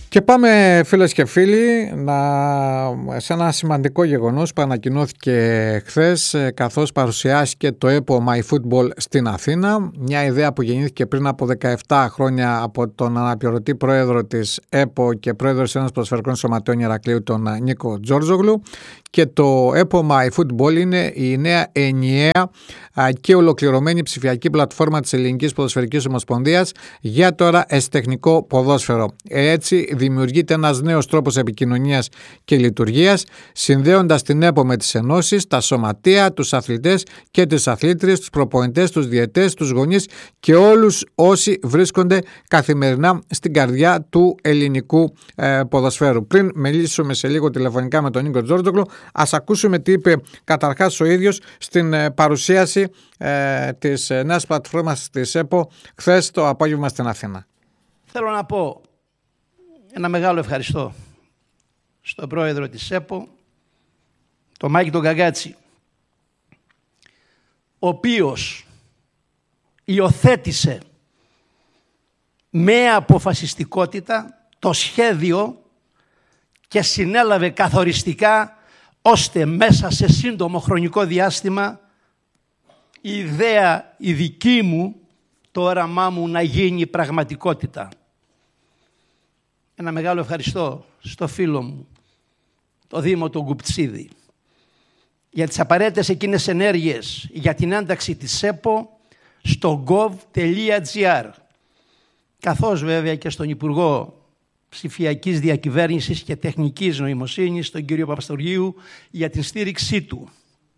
Και πάμε, φίλες και φίλοι, σε ένα σημαντικό γεγονός που ανακοινώθηκε χθες, καθώς παρουσιάστηκε το ΕΠΟ MyFootball στην Αθήνα. Μια ιδέα που γεννήθηκε πριν από 17 χρόνια από τον αναπληρωτή πρόεδρο της ΕΠΟ και πρόεδρο της Ένωσης Ποδοσφαιρικών Σωματείων Ηρακλείου, τον Νίκο Τζόρτζογλου. Και το ΕΠΟ MyFootball είναι η νέα ενιαία και ολοκληρωμένη ψηφιακή πλατφόρμα της Ελληνικής Ποδοσφαιρικής Ομοσπονδίας για τώρα εστιχνικό ποδόσφαιρο. Έτσι δημιουργείται ένας νέος τρόπος επικοινωνίας και λειτουργίας, συνδέοντας την ΕΠΟ με τις ενώσεις, τα σωματεία, τους αθλητές και τις αθλήτριες, τους προπονητές, τους διαιτές, τους γονείς και όλους όσοι βρίσκονται καθημερινά στην καρδιά του ελληνικού ποδοσφαίρου. Πριν μιλήσουμε σε λίγο τηλεφωνικά με τον Νίκο Τζόρτζογλου, ας ακούσουμε τι είπε καταρχάς ο ίδιος στην παρουσίαση της νέας πλατφόρμας της ΕΠΟ χθες το απόγευμα στην Αθήνα. Θέλω να πω ένα μεγάλο ευχαριστώ στον πρόεδρο της ΕΠΟ, τον Μάκη τον Γκαγκάτση, ο οποίος υιοθέτησε με αποφασιστικότητα το σχέδιο και συνέλαβε καθοριστικά ώστε μέσα σε σύντομο χρονικό διάστημα η ιδέα, η δική μου, το όραμά μου να γίνει πραγματικότητα. Ένα μεγάλο ευχαριστώ στο φίλο μου, το Δήμο τον Κουπτσίδη, για τις απαραίτητες εκείνες ενέργειες για την ένταξη της ΕΠΟ στο gov.gr, καθώς βέβαια και στον Υπουργό Ψηφιακής Διακυβέρνησης και Τεχνικής Νοημοσύνης, τον κύριο Παπαστοργίου, για την στήριξή του.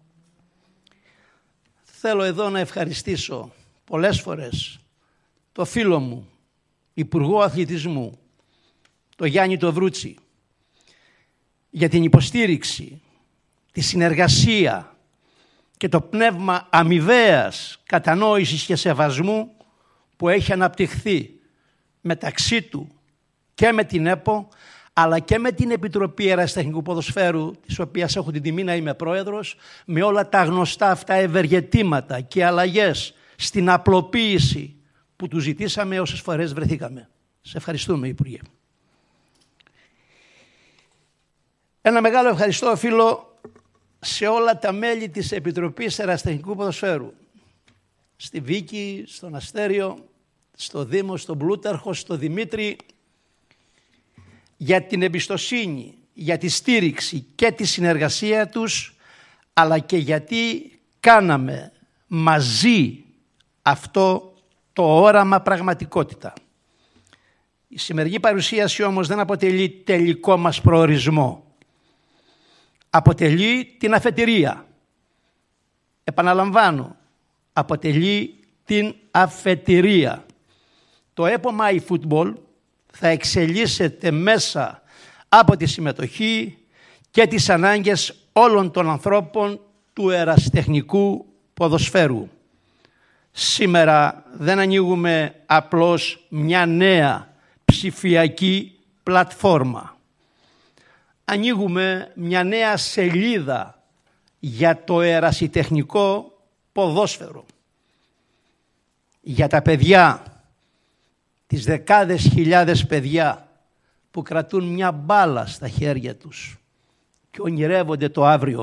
Θέλω εδώ να ευχαριστήσω πολλές φορές το φίλο μου, Υπουργό Αθλητισμού, το Γιάννη το Βρούτσι, για την υποστήριξη, τη συνεργασία και το πνεύμα αμοιβαίας κατανόησης και σεβασμού που έχει αναπτυχθεί μεταξύ του και με την ΕΠΟ, αλλά και με την Επιτροπή Ερασιτεχνικού Ποδοσφαίρου, της οποίας έχω την τιμή να είμαι πρόεδρος, με όλα τα γνωστά αυτά ευεργετήματα και αλλαγές στην απλοποίηση που του ζητήσαμε όσες φορές βρεθήκαμε. Σε ευχαριστούμε, Υπουργέ. Ένα μεγάλο ευχαριστώ οφείλω σε όλα τα μέλη της Επιτροπής Ερασιτεχνικού Ποδοσφαίρου. Στη Βίκη, στον Αστέριο, στο Δήμο, στον Πλούταρχο, στο Δημήτρη, για την εμπιστοσύνη, για τη στήριξη και τη συνεργασία τους, αλλά και γιατί κάναμε μαζί αυτό το όραμα πραγματικότητα. Η σημερινή παρουσίαση όμως δεν αποτελεί τελικό μας προορισμό. Αποτελεί την αφετηρία. Επαναλαμβάνω, αποτελεί την αφετηρία. Το ΕΠΟ MyFootball θα εξελίσσεται μέσα από τη συμμετοχή και τις ανάγκες όλων των ανθρώπων του ερασιτεχνικού ποδοσφαίρου. Σήμερα δεν ανοίγουμε απλώς μια νέα ψηφιακή πλατφόρμα. Ανοίγουμε μια νέα σελίδα για το ερασιτεχνικό ποδόσφαιρο. Για τα παιδιά, τις δεκάδες χιλιάδες παιδιά που κρατούν μια μπάλα στα χέρια τους και ονειρεύονται το αύριο.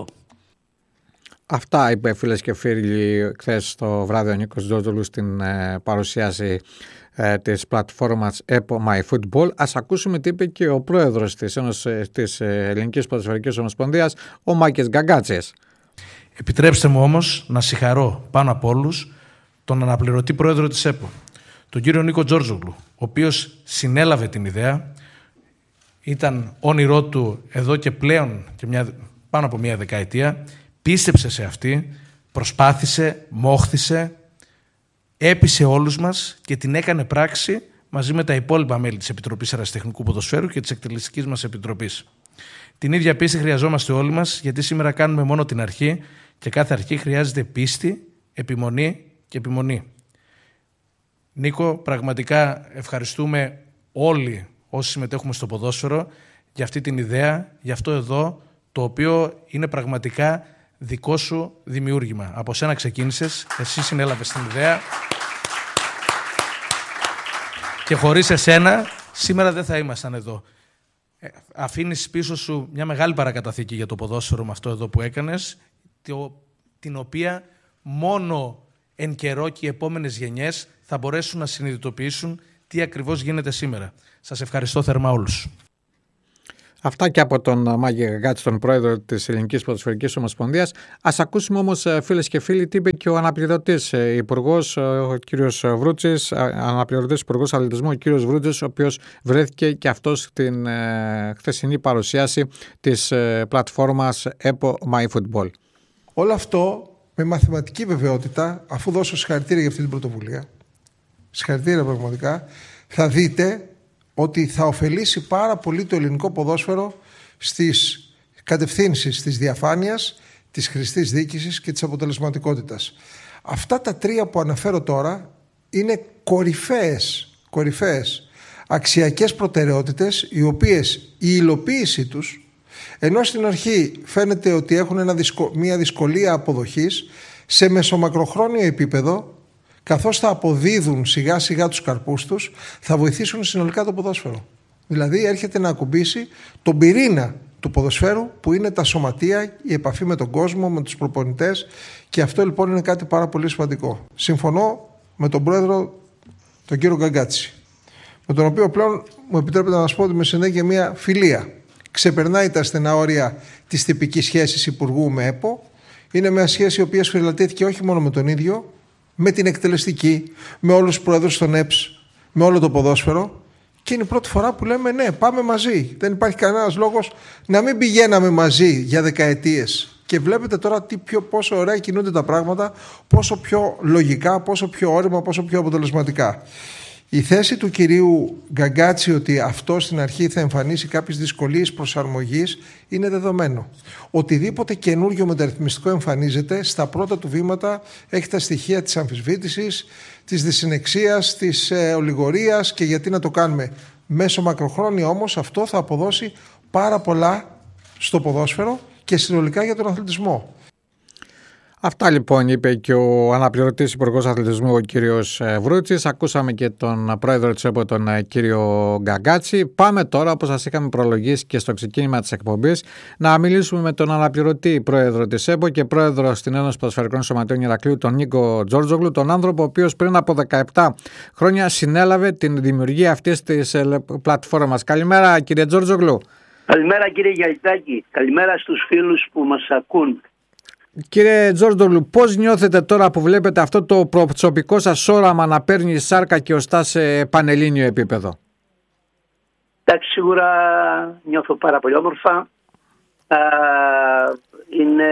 Αυτά είπε, φίλες και φίλοι, χθες το βράδυ ο Νίκος Τζόρτζογλου στην παρουσίαση της πλατφόρμας ΕΠΟ MyFootball. Ας ακούσουμε τι είπε και ο πρόεδρος της Ελληνικής Ποδοσφαιρικής Ομοσπονδίας, ο Μάκης Γκαγκάτσης. Επιτρέψτε μου όμως να συγχαρώ πάνω απ' όλους τον αναπληρωτή πρόεδρο της ΕΠΟ, τον κύριο Νίκο Τζόρτζογλου, ο οποίος συνέλαβε την ιδέα, ήταν όνειρό του εδώ και πλέον και πάνω από μια δεκαετία, πίστεψε σε αυτή, προσπάθησε, μόχθησε, έπεισε όλους μας και την έκανε πράξη μαζί με τα υπόλοιπα μέλη της Επιτροπής Ερασιτεχνικού Ποδοσφαίρου και της Εκτελεστικής μας Επιτροπής. Την ίδια πίστη χρειαζόμαστε όλοι μας, γιατί σήμερα κάνουμε μόνο την αρχή και κάθε αρχή χρειάζεται πίστη, επιμονή και επιμονή. Νίκο, πραγματικά ευχαριστούμε όλοι όσοι συμμετέχουμε στο ποδόσφαιρο για αυτή την ιδέα, για αυτό εδώ, το οποίο είναι πραγματικά δικό σου δημιούργημα. Από σένα ξεκίνησες, εσύ συνέλαβες την ιδέα και χωρίς εσένα σήμερα δεν θα ήμασταν εδώ. αφήνεις πίσω σου μια μεγάλη παρακαταθήκη για το ποδόσφαιρο με αυτό εδώ που έκανες, την οποία μόνο εν καιρό και οι επόμενες γενιές θα μπορέσουν να συνειδητοποιήσουν τι ακριβώς γίνεται σήμερα. Σας ευχαριστώ θερμά όλους. Αυτά και από τον Μάκη Γαγκάτση, τον πρόεδρο της Ελληνικής Ποδοσφαιρικής Ομοσπονδίας. Ας ακούσουμε όμως, φίλες και φίλοι, τι είπε και ο αναπληρωτής υπουργός, ο κύριος Βρούτσης, αναπληρωτής υπουργός αθλητισμού, ο κύριος Βρούτσης, ο οποίος βρέθηκε και αυτός στην χθεσινή παρουσίαση της πλατφόρμας EPO MyFootball. Όλο αυτό με μαθηματική βεβαιότητα, αφού δώσω συγχαρητήρια για αυτή την πρωτοβουλία, συγχαρητήρια πραγματικά, θα δείτε ότι θα ωφελήσει πάρα πολύ το ελληνικό ποδόσφαιρο στις κατευθύνσεις της διαφάνειας, της χρηστής διοίκησης και της αποτελεσματικότητας. Αυτά τα τρία που αναφέρω τώρα είναι κορυφαίες αξιακές προτεραιότητες, οι οποίες η υλοποίησή τους, ενώ στην αρχή φαίνεται ότι έχουν μια δυσκολία αποδοχής, σε μεσομακροχρόνιο επίπεδο, καθώς θα αποδίδουν σιγά σιγά τους καρπούς τους, θα βοηθήσουν συνολικά το ποδόσφαιρο. Δηλαδή έρχεται να ακουμπήσει τον πυρήνα του ποδοσφαίρου, που είναι τα σωματεία, η επαφή με τον κόσμο, με τους προπονητές, και αυτό λοιπόν είναι κάτι πάρα πολύ σημαντικό. Συμφωνώ με τον πρόεδρο, τον κύριο Γκαγκάτση, με τον οποίο πλέον μου επιτρέπετε να σας πω ότι με συνδέει και μια φιλία. Ξεπερνάει τα στενά όρια της τυπικής σχέσης υπουργού με ΕΠΟ. Είναι μια σχέση η οποία σφυριλατήθηκε όχι μόνο με τον ίδιο, με την εκτελεστική, με όλους τους πρόεδρους των ΕΠΣ, με όλο το ποδόσφαιρο, και είναι η πρώτη φορά που λέμε ναι, πάμε μαζί. Δεν υπάρχει κανένας λόγος να μην πηγαίναμε μαζί για δεκαετίες. Και βλέπετε τώρα πόσο ωραία κινούνται τα πράγματα, πόσο πιο λογικά, πόσο πιο όρημα, πόσο πιο αποτελεσματικά. Η θέση του κυρίου Γκαγκάτση ότι αυτό στην αρχή θα εμφανίσει κάποιες δυσκολίες προσαρμογής είναι δεδομένο. Οτιδήποτε καινούργιο μεταρρυθμιστικό εμφανίζεται, στα πρώτα του βήματα έχει τα στοιχεία της αμφισβήτησης, της δυσυνεξίας, της ολιγορίας, και γιατί να το κάνουμε μέσω μακροχρόνια, όμως αυτό θα αποδώσει πάρα πολλά στο ποδόσφαιρο και συνολικά για τον αθλητισμό. Αυτά λοιπόν είπε και ο αναπληρωτής υπουργός αθλητισμού, ο κύριος Βρούτσης. Ακούσαμε και τον πρόεδρο της ΕΠΟ, τον κύριο Γκαγκάτση. Πάμε τώρα, όπως σας είχαμε προλογίσει και στο ξεκίνημα της εκπομπής, να μιλήσουμε με τον αναπληρωτή πρόεδρο της ΕΠΟ και πρόεδρο στην Ένωση Ποδοσφαιρικών Σωματείων Ηρακλείου, τον Νίκο Τζόρτζογλου, τον άνθρωπο ο οποίος πριν από 17 χρόνια συνέλαβε την δημιουργία αυτής της πλατφόρμας. Καλημέρα κύριε Τζόρτζογλου. Καλημέρα κύριε Γιαλτάκη. Καλημέρα στους φίλους που μας ακούν. Κύριε Τζόρτζογλου, πώς νιώθετε τώρα που βλέπετε αυτό το προσωπικό σας όραμα να παίρνει σάρκα και οστά σε πανελλήνιο επίπεδο? Εντάξει, σίγουρα νιώθω πάρα πολύ όμορφα. Είναι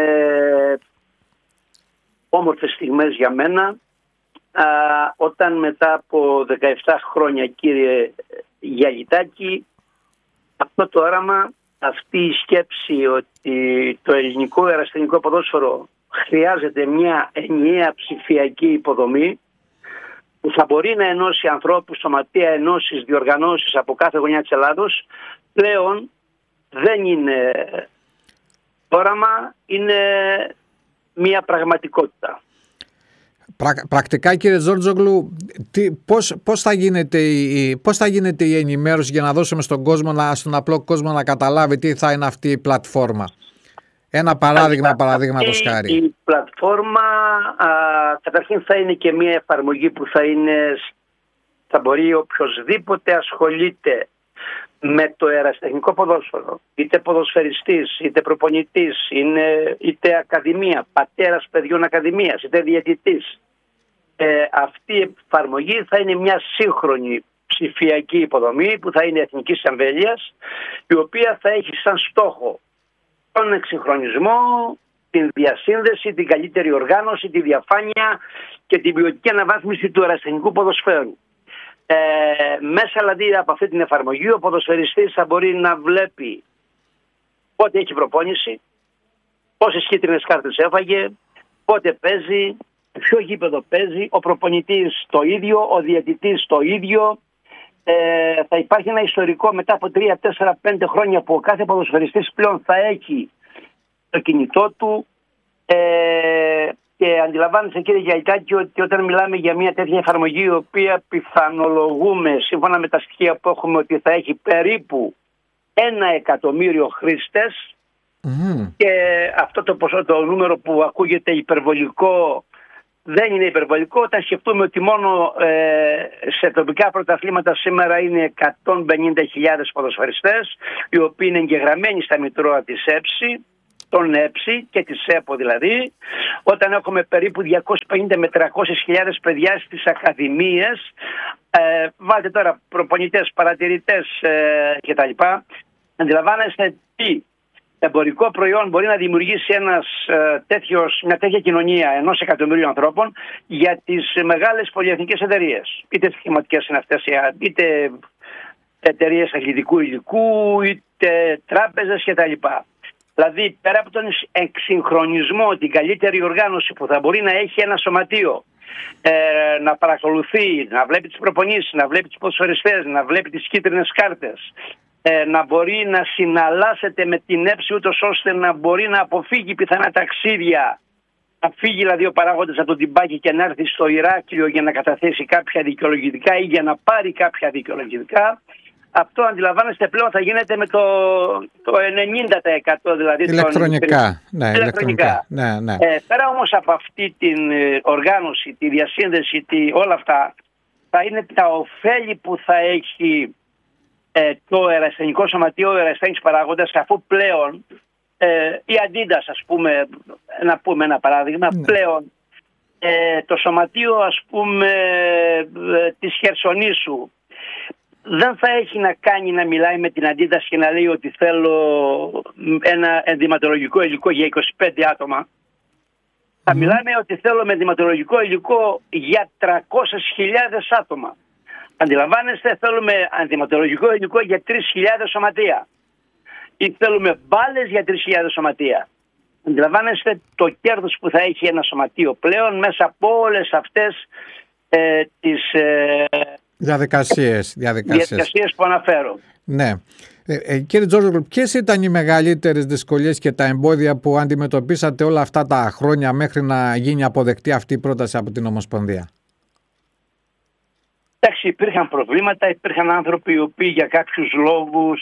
όμορφες στιγμές για μένα. Όταν μετά από 17 χρόνια, κύριε Γιαλτάκη, αυτό το όραμα, αυτή η σκέψη ότι το ελληνικό ερασιτεχνικό ποδόσφαιρο χρειάζεται μια ενιαία ψηφιακή υποδομή που θα μπορεί να ενώσει ανθρώπους, σωματεία, ενώσεις, διοργανώσεις από κάθε γωνιά της Ελλάδος, πλέον δεν είναι όραμα, είναι μια πραγματικότητα. Πρακτικά κύριε Τζόρτζογλου, πώς θα γίνεται η ενημέρωση για να δώσουμε στον απλό κόσμο να καταλάβει τι θα είναι αυτή η πλατφόρμα? Ένα παράδειγμα, παραδείγματος χάρη. Η πλατφόρμα καταρχήν θα είναι και μια εφαρμογή που θα μπορεί οποιοσδήποτε ασχολείται με το ερασιτεχνικό ποδόσφαιρο, είτε ποδοσφαιριστής, είτε προπονητής, είτε ακαδημία, πατέρας παιδιών ακαδημίας, είτε διαιτητής. Αυτή η εφαρμογή θα είναι μια σύγχρονη ψηφιακή υποδομή που θα είναι εθνικής εμβέλειας, η οποία θα έχει σαν στόχο τον εξυγχρονισμό, την διασύνδεση, την καλύτερη οργάνωση, τη διαφάνεια και την ποιοτική αναβάθμιση του ερασιτεχνικού ποδοσφαίρου. Μέσα δηλαδή από αυτή την εφαρμογή ο ποδοσφαιριστής θα μπορεί να βλέπει πότε έχει προπόνηση, πόσες κίτρινες κάρτες έφαγε, πότε παίζει, ποιο γήπεδο παίζει, ο προπονητής το ίδιο, ο διαιτητής το ίδιο. Θα υπάρχει ένα ιστορικό μετά από 3, 4, 5 χρόνια που ο κάθε ποδοσφαιριστής πλέον θα έχει το κινητό του. Και αντιλαμβάνεστε κύριε Γιαλτάκη ότι όταν μιλάμε για μια τέτοια εφαρμογή, η οποία πιθανολογούμε σύμφωνα με τα στοιχεία που έχουμε ότι θα έχει περίπου 1 εκατομμύριο χρήστες και αυτό το ποσό, το νούμερο που ακούγεται υπερβολικό, δεν είναι υπερβολικό όταν σκεφτούμε ότι μόνο σε τοπικά πρωταθλήματα σήμερα είναι 150.000 ποδοσφαιριστές, οι οποίοι είναι εγγεγραμμένοι στα μητρώα της ΕΠΣΗ, των ΕΠΣΗ και της ΕΠΟ δηλαδή, όταν έχουμε περίπου 250 με 300.000 παιδιά στις ακαδημίες, βάλτε τώρα προπονητές, παρατηρητές κτλ. Αντιλαμβάνεστε τι εμπορικό προϊόν μπορεί να δημιουργήσει μια τέτοια κοινωνία 1 εκατομμυρίου ανθρώπων για τις μεγάλες πολυεθνικές εταιρείες. Είτε σχηματικές είναι αυτές, είτε εταιρείες αθλητικού υλικού, είτε τράπεζες κτλ. Δηλαδή, πέρα από τον εξυγχρονισμό, την καλύτερη οργάνωση που θα μπορεί να έχει ένα σωματείο, να παρακολουθεί, να βλέπει τις προπονήσεις, να βλέπει τους ποδοσφαιριστές, να βλέπει τις κίτρινες κάρτες, να μπορεί να συναλλάσσεται με την ΕΠΣΗ ούτως ώστε να μπορεί να αποφύγει πιθανά ταξίδια, να φύγει δηλαδή ο παράγοντας από το τυμπάκι και να έρθει στο Ηράκλειο για να καταθέσει κάποια δικαιολογητικά ή για να πάρει κάποια δικαιολογητικά. Αυτό αντιλαμβάνεστε πλέον θα γίνεται με το 90% δηλαδή. Ηλεκτρονικά. Ηλεκτρονικά. Ναι. Πέρα όμως από αυτή την οργάνωση, τη διασύνδεση, όλα αυτά, θα είναι τα ωφέλη που θα έχει το Ερασιτεχνικό Σωματείο, ο ερασιτέχνης παράγοντας, αφού πλέον η Adidas, ας πούμε, να πούμε ένα παράδειγμα, πλέον το σωματείο, ας πούμε, της Χερσονήσου δεν θα έχει να κάνει να μιλάει με την Adidas και να λέει ότι θέλω ένα ενδυματολογικό υλικό για 25 άτομα. Θα μιλάμε ότι θέλω με ενδυματολογικό υλικό για 300.000 άτομα. Αντιλαμβάνεστε, θέλουμε ενδυματολογικό υλικό για 3.000 σωματεία. Ή θέλουμε μπάλες για 3.000 σωματεία. Αντιλαμβάνεστε το κέρδος που θα έχει ένα σωματείο πλέον μέσα από όλες αυτές τις διαδικασίες που αναφέρω. Ναι. Κύριε Τζόρζογλου, ποιες ήταν οι μεγαλύτερες δυσκολίες και τα εμπόδια που αντιμετωπίσατε όλα αυτά τα χρόνια μέχρι να γίνει αποδεκτή αυτή η πρόταση από την Ομοσπονδία? Εντάξει, υπήρχαν προβλήματα, υπήρχαν άνθρωποι οι οποίοι για κάποιους λόγους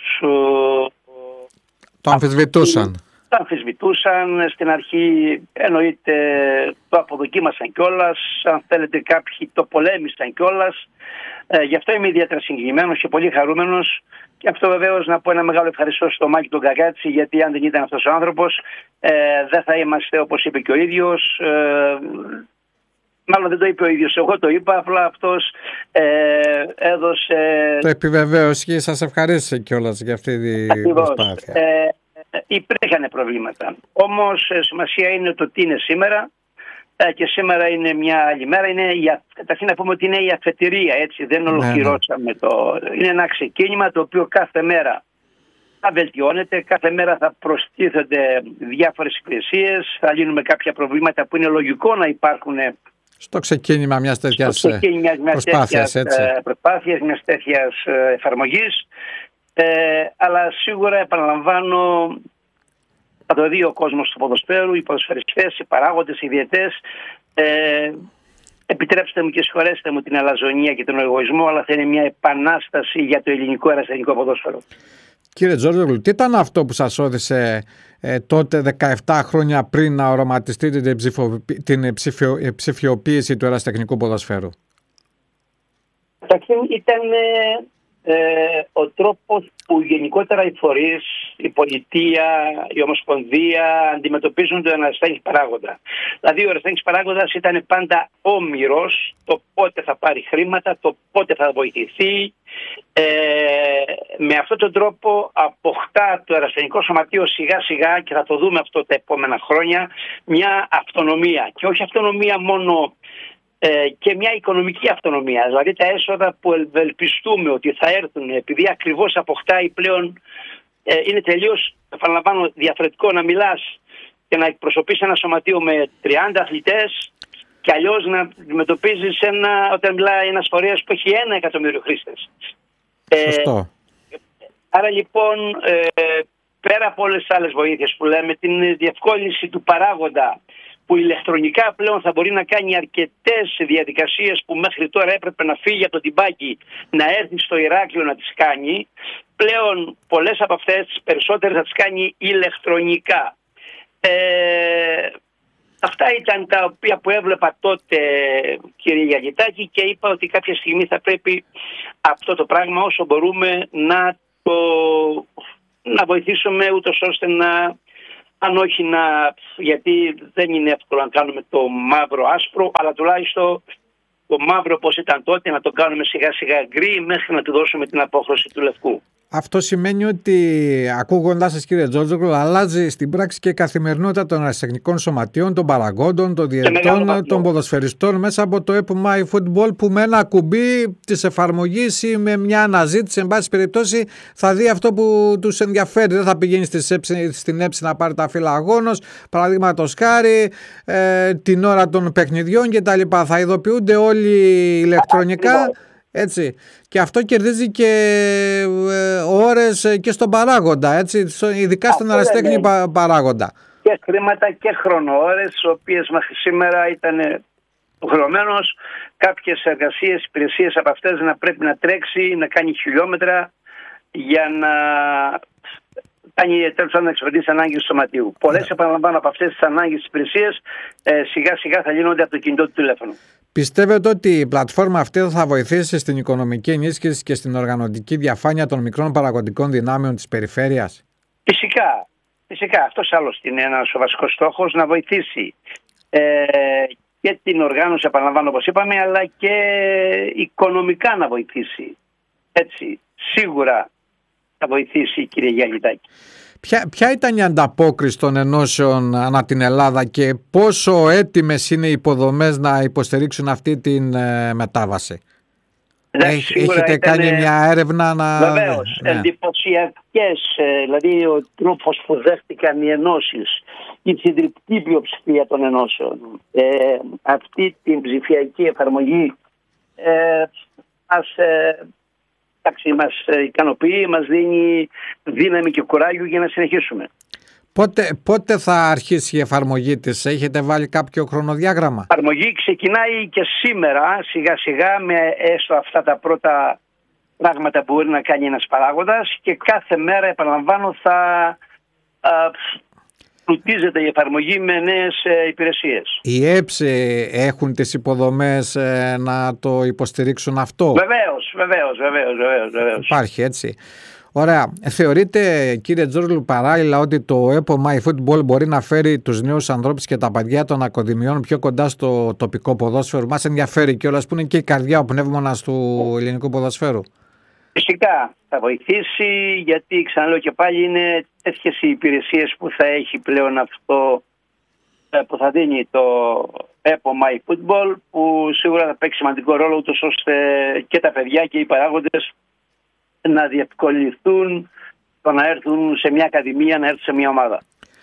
το αμφισβητούσαν. Το αμφισβητούσαν στην αρχή, εννοείται το αποδοκίμασαν κιόλας, αν θέλετε κάποιοι το πολέμησαν κιόλας. Γι' αυτό είμαι ιδιαίτερα συγκεκριμένος και πολύ χαρούμενος. Και αυτό βεβαίως να πω ένα μεγάλο ευχαριστώ στο Μάκη τον Καγκάτση, γιατί αν δεν ήταν αυτός ο άνθρωπος δεν θα είμαστε, όπως είπε και ο ίδιος. Μάλλον δεν το είπε ο ίδιος, εγώ το είπα, απλά αυτός έδωσε... Το επιβεβαίωσε και σας ευχαρίστησε κιόλας για αυτή την προσπάθεια. Υπήρχαν προβλήματα. Όμως σημασία είναι το τι είναι σήμερα και σήμερα είναι μια άλλη μέρα. Καταρχήν να πούμε ότι είναι η αφετηρία, έτσι, δεν ολοκληρώσαμε το... Είναι ένα ξεκίνημα το οποίο κάθε μέρα θα βελτιώνεται, κάθε μέρα θα προστίθενται διάφορες υπηρεσίες, θα λύνουμε κάποια προβλήματα που είναι λογικό να υπάρχουν στο ξεκίνημα μιας τέτοιας προσπάθειας, μιας τέτοιας εφαρμογής. Αλλά σίγουρα, επαναλαμβάνω, θα το δει ο κόσμος του ποδοσφαίρου, οι ποδοσφαιριστές, οι παράγοντες, οι διαιτές. Επιτρέψτε μου και συγχωρέστε μου την αλαζονία και τον εγωισμό, αλλά θα είναι μια επανάσταση για το ελληνικό ερασιτεχνικό ποδόσφαιρο. Κύριε Τζόρζογλου, τι ήταν αυτό που σας όθησε τότε 17 χρόνια πριν να οραματιστείτε την ψηφιοποίηση του ερασιτεχνικού ποδοσφαίρου? Καταρχήν ήταν ο τρόπος που γενικότερα οι φορείς, η πολιτεία, η Ομοσπονδία αντιμετωπίζουν τον ερασιτέχνη παράγοντα. Δηλαδή ο ερασιτέχνης παράγοντας ήταν πάντα όμηρος, το πότε θα πάρει χρήματα, το πότε θα βοηθηθεί. Με αυτόν τον τρόπο αποκτά το ερασιτεχνικό σωματείο σιγά σιγά, και θα το δούμε αυτό τα επόμενα χρόνια, μια αυτονομία. Και όχι αυτονομία μόνο, και μια οικονομική αυτονομία. Δηλαδή τα έσοδα που ευελπιστούμε ότι θα έρθουν, επειδή ακριβώς αποκτάει πλέον, είναι τελείως, επαναλαμβάνω, διαφορετικό να μιλάς και να εκπροσωπείς ένα σωματείο με 30 αθλητές και αλλιώς να αντιμετωπίζεις όταν μιλάει ένας φορέας που έχει 1 εκατομμύριο χρήστες. Σωστό. Άρα λοιπόν, πέρα από όλες τις άλλες βοήθειες που λέμε, την διευκόλυνση του παράγοντα, που που ηλεκτρονικά πλέον θα μπορεί να κάνει αρκετές διαδικασίες που μέχρι τώρα έπρεπε να φύγει από το τυμπάκι, να έρθει στο Ηράκλειο να τις κάνει. Πλέον πολλές από αυτές, τις περισσότερες, θα τις κάνει ηλεκτρονικά. Αυτά ήταν τα οποία που έβλεπα τότε, κύριε Γιαγιτάκη, και είπα ότι κάποια στιγμή θα πρέπει αυτό το πράγμα όσο μπορούμε να βοηθήσουμε, ούτως ώστε να, αν όχι γιατί δεν είναι εύκολο να κάνουμε το μαύρο άσπρο, αλλά τουλάχιστον το μαύρο όπως ήταν τότε να το κάνουμε σιγά σιγά γκρι μέχρι να του δώσουμε την απόχρωση του λευκού. Αυτό σημαίνει ότι, ακούγοντάς σας κύριε Τζόρτζογλου, αλλάζει στην πράξη και η καθημερινότητα των αεραστεχνικών σωματείων, των παραγόντων, των διαιτητών, των ποδοσφαιριστών μέσα από το Apple My Football, που με ένα κουμπί της εφαρμογής ή με μια αναζήτηση, εν πάση περιπτώσει, θα δει αυτό που τους ενδιαφέρει. Δεν θα πηγαίνει στην έψη να πάρει τα φύλλα αγώνος, παραδείγματος χάρη, την ώρα των παιχνιδιών κτλ. Θα ειδοποιούνται όλοι ηλεκτρονικά. Έτσι. Και αυτό κερδίζει και ώρες και στον παράγοντα, έτσι, ειδικά στον αεραστέχνη παράγοντα. Και χρήματα και χρονοώρες, οι οποίες μέχρι σήμερα ήταν χρεωμένος κάποιες εργασίες, υπηρεσίες από αυτές να πρέπει να τρέξει, να κάνει χιλιόμετρα για να κάνει τέλος να εξυπηρετήσει τις ανάγκες του σωματείου. Πολλές, επαναλαμβάνω, από αυτές τις ανάγκες της υπηρεσίας σιγά σιγά θα λύνονται από το κινητό του τηλέφωνο. Πιστεύετε ότι η πλατφόρμα αυτή θα βοηθήσει στην οικονομική ενίσχυση και στην οργανωτική διαφάνεια των μικρών παραγωγικών δυνάμεων της περιφέρειας? Φυσικά. Φυσικά. Αυτός άλλωστε είναι ένας ο βασικός στόχος, να βοηθήσει και την οργάνωση, επαναλαμβάνω όπως είπαμε, αλλά και οικονομικά να βοηθήσει. Έτσι, σίγουρα θα βοηθήσει, κύριε Γιαγιτάκη. Ποια ήταν η ανταπόκριση των ενώσεων ανά την Ελλάδα και πόσο έτοιμες είναι οι υποδομές να υποστηρίξουν αυτή την μετάβαση? Έχετε κάνει μια έρευνα Βεβαίως, εντυπωσιακές, δηλαδή ο τρόπος που δέχτηκαν οι ενώσεις, η συντριπτική πλειοψηφία των ενώσεων, αυτή την ψηφιακή εφαρμογή μας ικανοποιεί, μας δίνει δύναμη και κουράγιο για να συνεχίσουμε. Πότε θα αρχίσει η εφαρμογή της? Έχετε βάλει κάποιο χρονοδιάγραμμα? Η εφαρμογή ξεκινάει και σήμερα σιγά σιγά με έστω αυτά τα πρώτα πράγματα που μπορεί να κάνει ένας παράγοντας, και κάθε μέρα, επαναλαμβάνω, θα πλουτίζεται η εφαρμογή με νέες υπηρεσίες. Οι ΕΠΣΕ έχουν τις υποδομές να το υποστηρίξουν αυτό? Βεβαίως. Υπάρχει, έτσι. Ωραία. Θεωρείτε, κύριε Τζόρτζογλου, παράλληλα ότι το Apple My Football μπορεί να φέρει τους νέους ανθρώπους και τα παιδιά των ακαδημιών πιο κοντά στο τοπικό ποδόσφαιρο? Μας ενδιαφέρει κιόλας, που είναι και η καρδιά, ο πνεύμονας του ελληνικού ποδοσφαίρου. Φυσικά θα βοηθήσει, γιατί ξαναλέω και πάλι είναι τέτοιες οι υπηρεσίες που θα έχει πλέον αυτό που θα δίνει το Apple My Football, που σίγουρα θα παίξει σημαντικό ρόλο, ούτως ώστε και τα παιδιά και οι παράγοντες να διευκολυνθούν το να έρθουν σε μια ακαδημία, να έρθουν σε μια ομάδα.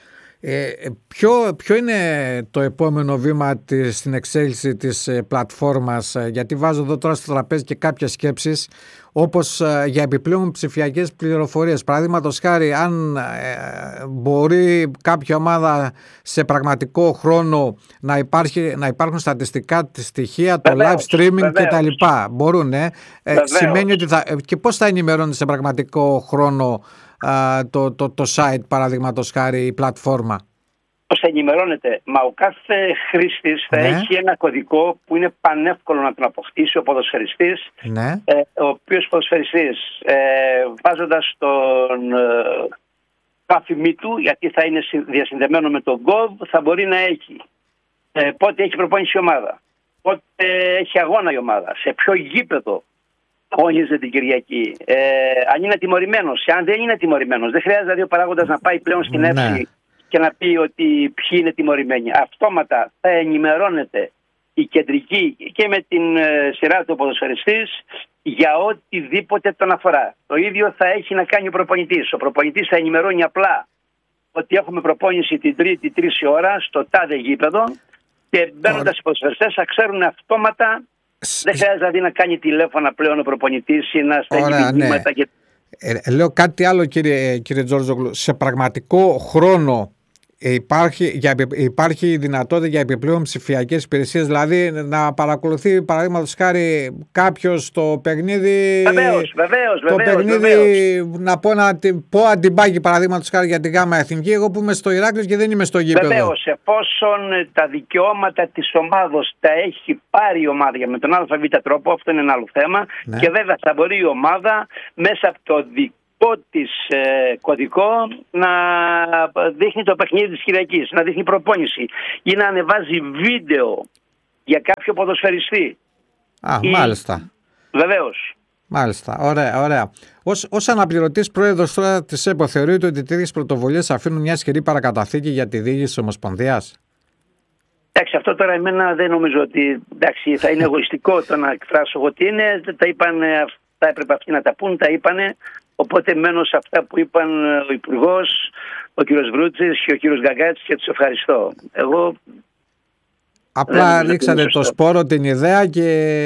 Ποιο είναι το επόμενο βήμα στην εξέλιξη της πλατφόρμας? Γιατί βάζω εδώ τώρα στο τραπέζι και κάποιες σκέψεις, όπως για επιπλέον ψηφιακές πληροφορίες. Παραδείγματος χάρη, αν μπορεί κάποια ομάδα σε πραγματικό χρόνο να υπάρχουν στατιστικά στοιχεία, το live streaming κτλ. Μπορούν, σημαίνει ότι και πώς θα ενημερώνει σε πραγματικό χρόνο το site, παραδείγματος χάρη, η πλατφόρμα? Πώς θα ενημερώνεται? Μα ο κάθε χρήστης θα έχει ένα κωδικό που είναι πανεύκολο να τον αποκτήσει ο ποδοσφαιριστής, ο οποίος ποδοσφαιριστής βάζοντας τον καφημί του, γιατί θα είναι διασυνδεμένο με τον Gov, θα μπορεί να έχει πότε έχει προπόνηση η ομάδα, πότε έχει αγώνα η ομάδα, σε ποιο γήπεδο αγωνίζεται την Κυριακή, αν είναι τιμωρημένος, αν δεν είναι τιμωρημένος. Δεν χρειάζεται δηλαδή ο παράγοντας να πάει πλέον στην έψη και να πει ότι ποιοι είναι τιμωρημένοι. Αυτόματα θα ενημερώνεται η κεντρική και με την σειρά του ποδοσφαιριστής για οτιδήποτε τον αφορά. Το ίδιο θα έχει να κάνει ο προπονητής. Ο προπονητής θα ενημερώνει απλά ότι έχουμε προπόνηση την Τρίτη 3 η ώρα στο τάδε γήπεδο, και μπαίνοντας οι ποδοσφαιριστές θα ξέρουν αυτόματα. Δεν χρειάζεται δηλαδή να κάνει τηλέφωνα πλέον ο προπονητής ή να στέλνει μηνύματα. Λέω κάτι άλλο, κύριε Τζόρτζογλου. Σε πραγματικό χρόνο Υπάρχει δυνατότητα για επιπλέον ψηφιακές υπηρεσίες, δηλαδή να παρακολουθεί παραδείγματος χάρη κάποιος το παιχνίδι. Βεβαίως. Να πω αντιμπάκι παραδείγματος χάρη για τη Γάμα Εθνική, εγώ που είμαι στο Ηράκλειο και δεν είμαι στο γήπεδο. Βεβαίως, εφόσον τα δικαιώματα της ομάδος τα έχει πάρει η ομάδα με τον ΑΒ τρόπο, αυτό είναι ένα άλλο θέμα. Ναι. Και βέβαια θα μπορεί η ομάδα μέσα από το δικό της κωδικό να δείχνει το παιχνίδι της Κυριακής, να δείχνει προπόνηση ή να ανεβάζει βίντεο για κάποιο ποδοσφαιριστή. Μάλιστα. Βεβαίως. Μάλιστα, ωραία. Ως αναπληρωτής πρόεδρος τώρα της ΕΠΟ, θεωρείτε ότι τέτοιες πρωτοβουλίες αφήνουν μια ισχυρή παρακαταθήκη για τη διοίκηση της Ομοσπονδίας? Εντάξει, αυτό τώρα εμένα δεν νομίζω ότι θα είναι εγωιστικό το να εκφράσω εγώ τι είναι. Τα είπαν, αυτά έπρεπε αυτοί να τα πούν, τα είπανε. Οπότε μένω σε αυτά που είπαν ο Υπουργός, ο κύριος Βρούτσης και ο κύριος Γκαγκάτης και τους ευχαριστώ. Εγώ απλά ρίξατε το σπόρο, την ιδέα και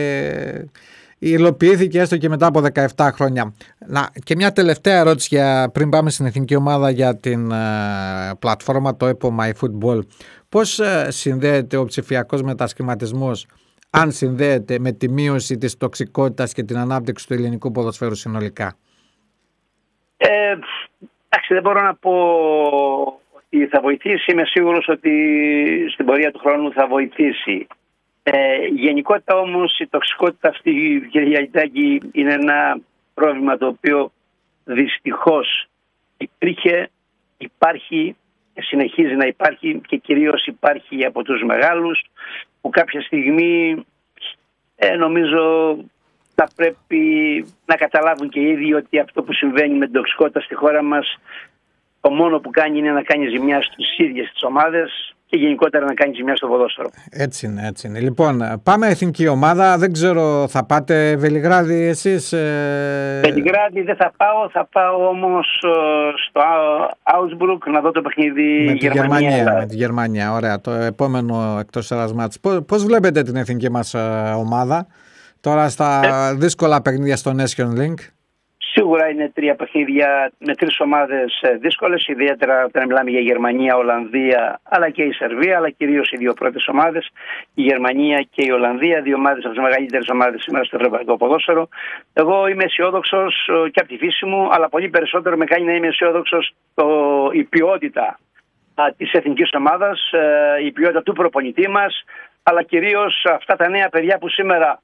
υλοποιήθηκε έστω και μετά από 17 χρόνια. Και μια τελευταία ερώτηση πριν πάμε στην εθνική ομάδα για την πλατφόρμα το EPO MyFootball. Πώς συνδέεται ο ψηφιακός μετασχηματισμός, αν συνδέεται με τη μείωση της τοξικότητας και την ανάπτυξη του ελληνικού ποδοσφαίρου συνολικά? Εντάξει, δεν μπορώ να πω ότι θα βοηθήσει. Είμαι σίγουρος ότι στην πορεία του χρόνου θα βοηθήσει. Γενικότερα όμως η τοξικότητα αυτή, κύριε Γιαγιτάκη, είναι ένα πρόβλημα το οποίο δυστυχώς υπήρχε, υπάρχει και συνεχίζει να υπάρχει και κυρίως υπάρχει από τους μεγάλους που κάποια στιγμή νομίζω θα πρέπει να καταλάβουν και οι ίδιοι ότι αυτό που συμβαίνει με την τοξικότητα στη χώρα μας το μόνο που κάνει είναι να κάνει ζημιά στις ίδιες τις ομάδες και γενικότερα να κάνει ζημιά στο ποδόσφαιρο. Έτσι είναι. Λοιπόν, πάμε εθνική ομάδα. Δεν ξέρω, θα πάτε Βελιγράδι εσείς? Βελιγράδι δεν θα πάω. Θα πάω όμως στο Augsburg να δω το παιχνίδι με τη Γερμανία. Ωραία, το επόμενο εκτός έδρας μάτς. Πώς βλέπετε την εθνική μας ομάδα τώρα στα δύσκολα παιχνίδια στο Nation Link? Σίγουρα είναι 3 παιχνίδια με 3 ομάδες δύσκολες, ιδιαίτερα όταν μιλάμε για Γερμανία, Ολλανδία, αλλά και η Σερβία, αλλά κυρίως οι 2 πρώτες ομάδες, η Γερμανία και η Ολλανδία, 2 ομάδες από τις μεγαλύτερες ομάδες σήμερα στο ευρωπαϊκό ποδόσφαιρο. Εγώ είμαι αισιόδοξος και από τη φύση μου, αλλά πολύ περισσότερο με κάνει να είμαι αισιόδοξος η ποιότητα της εθνικής ομάδας, η ποιότητα του προπονητή μας, αλλά κυρίως αυτά τα νέα παιδιά που σήμερα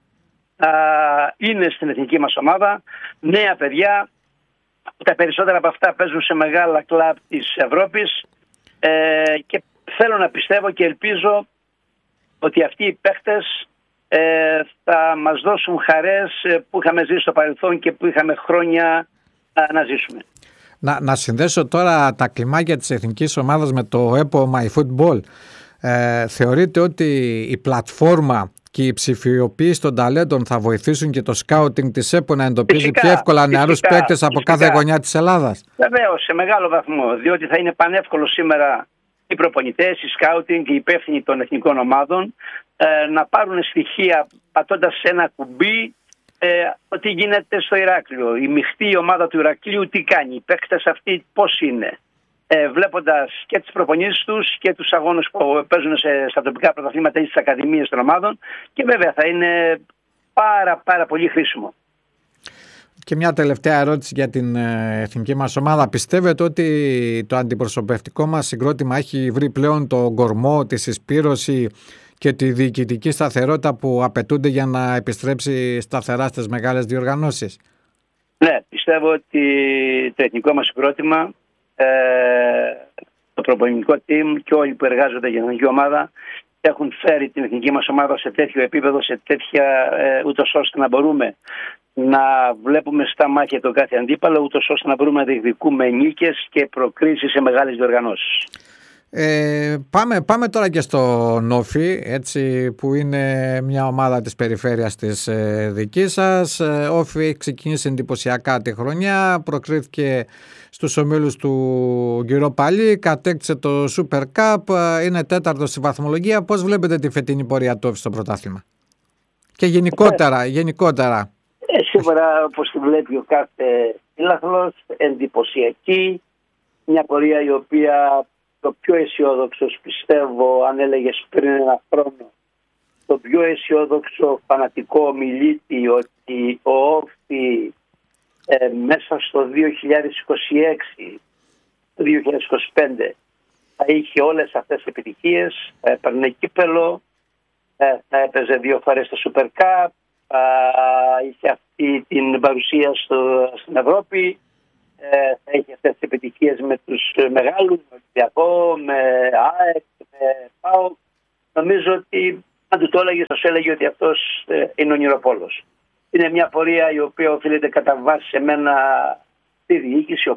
είναι στην εθνική μας ομάδα, νέα παιδιά, τα περισσότερα από αυτά παίζουν σε μεγάλα κλαμπ της Ευρώπης και θέλω να πιστεύω και ελπίζω ότι αυτοί οι παίχτες θα μας δώσουν χαρές που είχαμε ζήσει στο παρελθόν και που είχαμε χρόνια να ζήσουμε. Να συνδέσω τώρα τα κλιμάκια της εθνικής ομάδας με το EPO MyFootball. Θεωρείτε ότι η πλατφόρμα και η ψηφιοποίηση των ταλέντων θα βοηθήσουν και το σκάουτινγκ της ΕΠΟ να εντοπίζει πιο εύκολα νεαρούς παίκτες από κάθε γωνιά της Ελλάδας? Βεβαίως, σε μεγάλο βαθμό, διότι θα είναι πανεύκολο σήμερα οι προπονητές, οι σκάουτινγκ, οι υπεύθυνοι των εθνικών ομάδων να πάρουν στοιχεία πατώντας σε ένα κουμπί τι γίνεται στο Ηράκλειο. Η μειχτή ομάδα του Ηρακλείου τι κάνει, οι παίκτες αυτοί πώς είναι. Βλέποντας και τις προπονήσεις τους και τους αγώνες που παίζουν στα τοπικά πρωταθλήματα ή στις ακαδημίες των ομάδων, και βέβαια θα είναι πάρα πολύ χρήσιμο. Και μια τελευταία ερώτηση για την εθνική μας ομάδα. Πιστεύετε ότι το αντιπροσωπευτικό μας συγκρότημα έχει βρει πλέον τον κορμό, τη συσπήρωση και τη διοικητική σταθερότητα που απαιτούνται για να επιστρέψει σταθερά στις μεγάλες διοργανώσεις? Ναι, πιστεύω ότι το εθνικό μας συγκρότημα, το προπονητικό team και όλοι που εργάζονται για την εθνική ομάδα έχουν φέρει την εθνική μας ομάδα σε τέτοιο επίπεδο, σε τέτοια, ούτως ώστε να μπορούμε να βλέπουμε στα μάτια το κάθε αντίπαλο, ούτως ώστε να μπορούμε να διεκδικούμε νίκες και προκρίσεις σε μεγάλες διοργανώσεις. Πάμε τώρα και στο Νόφι, έτσι, που είναι μια ομάδα της περιφέρειας της δικής σας. Όφι έχει ξεκινήσει εντυπωσιακά τη χρονιά, προκρίθηκε στους ομίλους του Europa League, κατέκτησε το Super Cup, είναι 4ος στη βαθμολογία. Πώς βλέπετε τη φετινή πορεία του Όφι στο πρωτάθλημα και γενικότερα? Σίγουρα, όπως τη βλέπει ο κάθε φίλαθλος, εντυπωσιακή, μια πορεία η οποία το πιο αισιόδοξο, πιστεύω, αν έλεγες πριν ένα χρόνο, το πιο αισιόδοξο φανατικό ομιλήτη ότι ο Όφη μέσα στο 2026, το 2025 θα είχε όλες αυτές τις επιτυχίες, θα έπαιρνε κύπελο, θα έπαιζε 2 φορές το Super Cup, είχε αυτή την παρουσία στην Ευρώπη, θα είχε αυτές τις επιτυχίες με τους μεγάλους, με Ολυμπιακό, με ΑΕΚ, με ΠΑΟΚ. Νομίζω ότι αν του το έλεγε, θα σου έλεγε ότι αυτός είναι ο Νηροπόλος. Είναι μια πορεία η οποία οφείλεται κατά βάση σε μένα στη διοίκηση, ο